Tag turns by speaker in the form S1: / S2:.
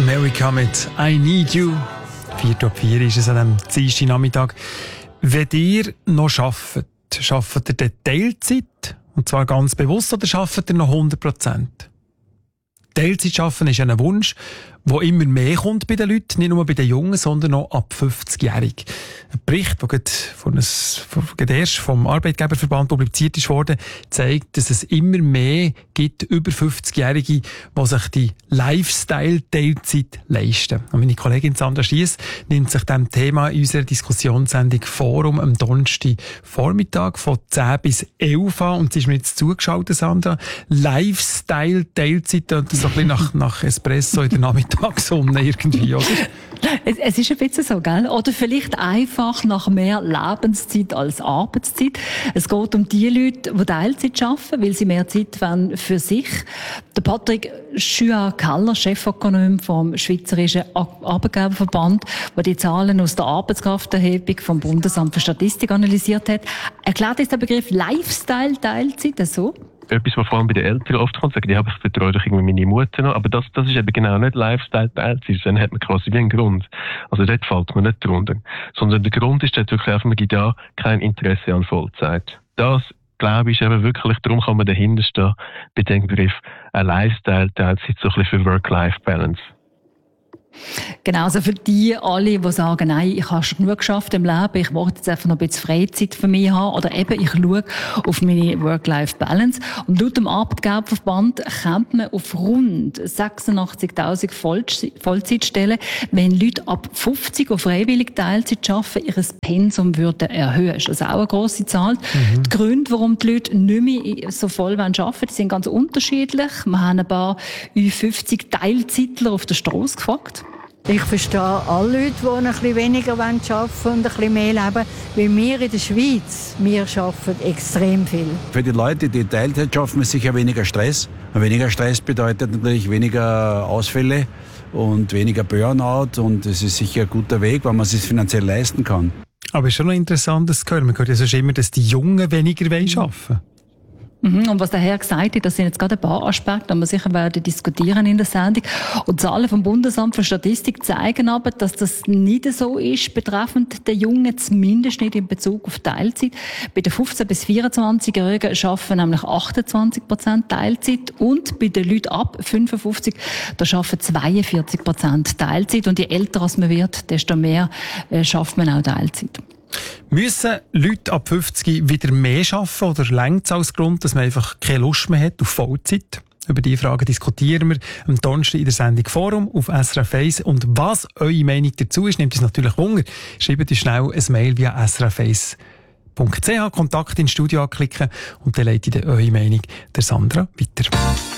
S1: America mit «I Need You». 4:04 ist es an diesem Dienstagnachmittag. Wenn ihr noch arbeitet, arbeitet ihr dann Teilzeit? Und zwar ganz bewusst, oder arbeitet ihr noch 100%? Teilzeit arbeiten ist ein Wunsch, der immer mehr kommt bei den Leuten, nicht nur bei den Jungen, sondern auch ab 50-jährig. Ein Bericht, der erst vom Arbeitgeberverband publiziert ist worden, zeigt, dass es immer mehr gibt, über 50-Jährige, die sich die Lifestyle-Teilzeit leisten. Und meine Kollegin Sandra Schiess nimmt sich diesem Thema in unserer Diskussionssendung Forum am Donnerstagvormittag von 10 bis 11 an. Und sie ist mir jetzt zugeschaltet, Sandra. Lifestyle-Teilzeit, und das so ein bisschen nach Espresso in der Nachmittagssonne irgendwie, oder?
S2: Es ist ein bisschen so, gell? Oder vielleicht einfach nach mehr Lebenszeit als Arbeitszeit. Es geht um die Leute, die Teilzeit arbeiten, weil sie mehr Zeit wollen für sich. Der Patrick Schüa-Keller, Chefökonom vom Schweizerischen Arbeitgeberverband, der die Zahlen aus der Arbeitskrafterhebung vom Bundesamt für Statistik analysiert hat, erklärt uns der Begriff Lifestyle-Teilzeit so?
S3: Etwas, was vor allem bei den Eltern oft kommt, sagen, ich betreue doch irgendwie meine Mutter noch, aber das ist eben genau nicht Lifestyle-Teilzeit, dann hat man quasi wie einen Grund. Also dort fällt man nicht drunter. Sondern der Grund ist dort wirklich einfach, man gibt ja kein Interesse an Vollzeit. Das, glaube ich, ist eben wirklich, darum kann man dahinter stehen, bei dem Begriff, eine Lifestyle-Teilzeit, so ein bisschen für Work-Life-Balance.
S2: Genau, also für die alle, die sagen, nein, ich habe schon genug geschafft im Leben, ich wollte jetzt einfach noch ein bisschen Freizeit für mich haben, oder eben, ich schaue auf meine Work-Life-Balance. Und laut dem Arbeitgeberverband kommt man auf rund 86.000 Vollzeitstellen, wenn Leute ab 50 auf freiwillig Teilzeit arbeiten, ihr Pensum würden erhöhen. Das ist also auch eine grosse Zahl. Die Gründe, warum die Leute nicht mehr so voll arbeiten wollen, sind ganz unterschiedlich. Wir haben ein paar Ü50 Teilzeitler auf der Strasse gefragt.
S4: Ich verstehe alle Leute, die ein bisschen weniger arbeiten wollen und ein bisschen mehr leben. Weil wir in der Schweiz, wir arbeiten extrem viel.
S5: Für die Leute, die Teilzeit arbeiten, ist sicher weniger Stress. Und weniger Stress bedeutet natürlich weniger Ausfälle und weniger Burnout. Und es ist sicher ein guter Weg, weil man es sich finanziell leisten kann.
S1: Aber es ist schon noch interessant, das zu hören. Man hört ja sonst immer, dass die Jungen weniger arbeiten wollen.
S2: Und was der Herr gesagt hat, das sind jetzt gerade ein paar Aspekte, die wir sicher werden diskutieren in der Sendung. Und Zahlen vom Bundesamt für Statistik zeigen aber, dass das nicht so ist, betreffend der Jungen, zumindest nicht in Bezug auf Teilzeit. Bei den 15- bis 24-Jährigen arbeiten nämlich 28% Teilzeit und bei den Leuten ab 55, da arbeiten 42% Teilzeit. Und je älter man wird, desto mehr schafft man auch Teilzeit.
S1: Müssen Leute ab 50 wieder mehr arbeiten oder reicht es als Grund, dass man einfach keine Lust mehr hat auf Vollzeit? Über diese Frage diskutieren wir am Donnerstag in der Sendung Forum auf SRF 1. Und was eure Meinung dazu ist, nimmt uns natürlich Wunder. Schreibt uns schnell ein Mail via srf1.ch, Kontakt ins Studio anklicken und dann leitet ihr eure Meinung der Sandra weiter.